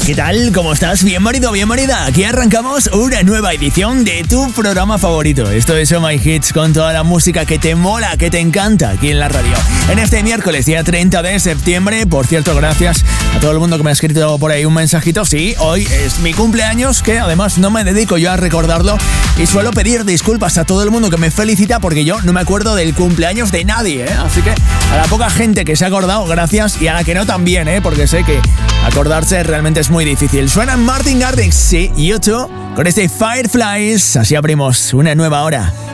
¿Qué tal? ¿Cómo estás? Bienvenido, bienvenida. Aquí arrancamos una nueva edición de tu programa favorito. Esto es Oh My Hits, con toda la música que te mola, que te encanta aquí en la radio. En este miércoles, día 30 de septiembre, por cierto, gracias a todo el mundo que me ha escrito por ahí un mensajito. Sí, hoy es mi cumpleaños, que además no me dedico yo a recordarlo y suelo pedir disculpas a todo el mundo que me felicita porque yo no me acuerdo del cumpleaños de nadie, ¿eh? Así que a la poca gente que se ha acordado, gracias, y a la que no también, porque sé que acordarse realmente es muy difícil. Suena Martin Garrix, sí, YouTube, con este Fireflies. Así abrimos una nueva hora.